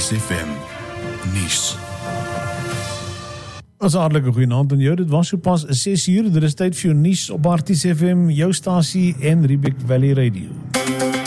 Artis FM nuus. As hartlike goeienaand aan jou, dit was sopas 6 uur, dit is tyd vir jou nuus op Artis FM, jou stasie en Riebeek Valley Radio.